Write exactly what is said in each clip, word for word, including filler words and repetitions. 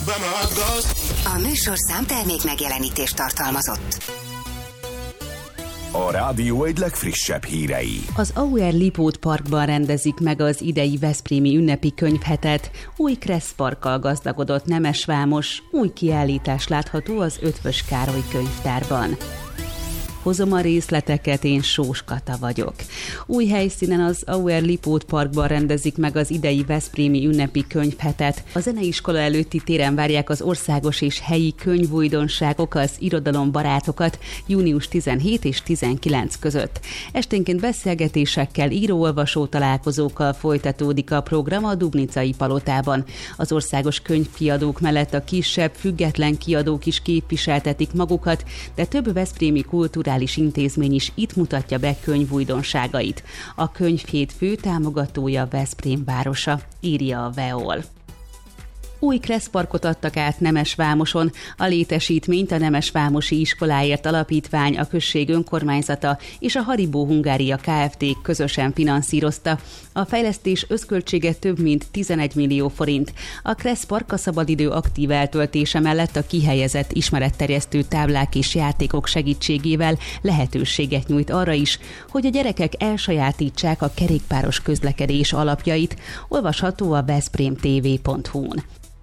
A műsorszám termék megjelenítést tartalmazott. A rádió egy legfrissebb hírei. Az Auer Lipót Parkban rendezik meg az idei veszprémi ünnepi könyvhetet. Új Kressz Parkkal gazdagodott Nemesvámos, új kiállítás látható az Eötvös Károly könyvtárban. Hozom a részleteket, én Sós Kata vagyok. Új helyszínen az Auer Lipót Parkban rendezik meg az idei veszprémi ünnepi könyvhetet. A zeneiskola előtti téren várják az országos és helyi könyvújdonságok, az irodalombarátokat június tizenhét és tizenkilenc között. Esténként beszélgetésekkel, író-olvasó találkozókkal folytatódik a program a Dubnicai Palotában. Az országos könyvkiadók mellett a kisebb, független kiadók is képviseltetik magukat, de több veszprémi kulturális intézmény is itt mutatja be könyvújdonságait. A könyvhét fő támogatója Veszprém városa, írja a vé e o el. Új Kressz Parkot adtak át Nemesvámoson. A létesítményt a Nemesvámosi Iskoláért Alapítvány, a község önkormányzata és a Haribo Hungária Kft. Közösen finanszírozta. A fejlesztés összköltsége több mint tizenegy millió forint. A Kressz Park a szabadidő aktív eltöltése mellett a kihelyezett ismeretterjesztő táblák és játékok segítségével lehetőséget nyújt arra is, hogy a gyerekek elsajátítsák a kerékpáros közlekedés alapjait. Olvasható a veszprém té vé pont hu-n.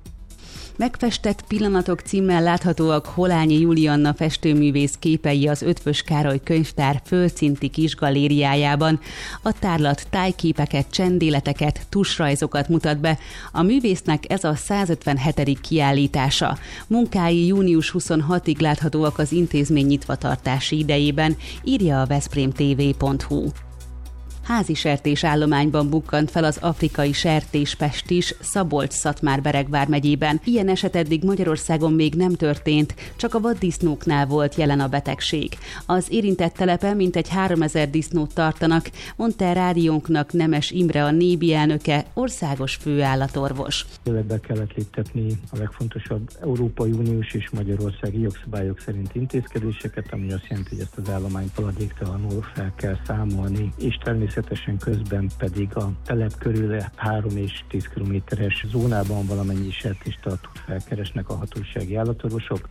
Megfestett pillanatok címmel láthatóak Holányi Julianna festőművész képei az Eötvös Károly könyvtár földszinti kis galériájában. A tárlat tájképeket, csendéleteket, tusrajzokat mutat be. A művésznek ez a százötvenhetedik kiállítása. Munkái június huszonhatodikáig láthatóak az intézmény nyitvatartási idejében, írja a veszprém té vé pont hu. Házi sertés állományban bukkant fel az afrikai sertéspestis Szabolcs-Szatmár-Beregvár megyében. Ilyen eset eddig Magyarországon még nem történt, csak a vaddisznóknál volt jelen a betegség. Az érintett telepen mintegy háromezer disznót tartanak, mondta rádiónknak Nemes Imre, a Nébi elnöke, országos főállatorvos. Életbe kellett léptetni a legfontosabb Európai Uniós és magyarországi jogszabályok szerint intézkedéseket, ami azt jelenti, hogy ezt az állományt haladéktalanul fel kell számolni, és természetesen Természetesen közben pedig a telep körül három és tíz kilométeres zónában valamennyi sertéstartót felkeresnek a hatósági állatorvosok.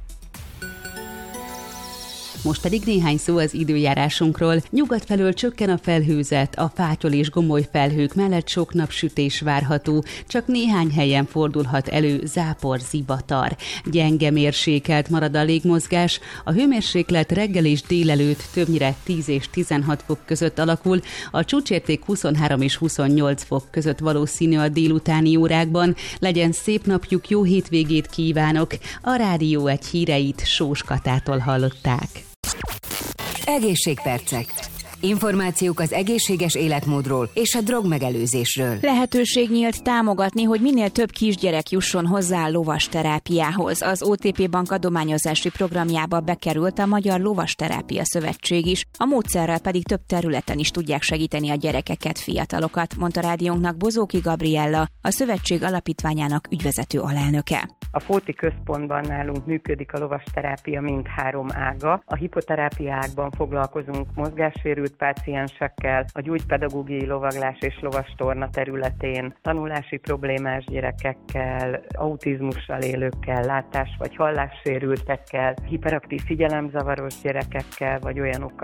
Most pedig néhány szó az időjárásunkról. Nyugat felől csökken a felhőzet, a fátyol és gomoly felhők mellett sok napsütés várható, csak néhány helyen fordulhat elő zápor, zivatar. Gyenge mérsékelt marad a légmozgás, a hőmérséklet reggel és délelőtt többnyire tíz és tizenhat fok között alakul, a csúcsérték huszonhárom és huszonnyolc fok között valószínű a délutáni órákban. Legyen szép napjuk, jó hétvégét kívánok! A Rádió egy híreit Sós Katától hallották. Egészségpercek. Információk az egészséges életmódról és a drogmegelőzésről. Lehetőség nyílt támogatni, hogy minél több kisgyerek jusson hozzá a lovasterápiához. Az o té pé Bank adományozási programjába bekerült a Magyar Lovasterápia Szövetség is, a módszerrel pedig több területen is tudják segíteni a gyerekeket, fiatalokat, mondta rádiónknak Bozóki Gabriella, a szövetség alapítványának ügyvezető alelnöke. A Fóti Központban nálunk működik a lovasterápia mindhárom ága. A hipoterápia ágban foglalkozunk mozgássérült páciensekkel, a gyógypedagógiai lovaglás és lovastorna területén tanulási problémás gyerekekkel, autizmussal élőkkel, látás- vagy hallássérültekkel, hiperaktív figyelemzavaros gyerekekkel, vagy olyanokkal,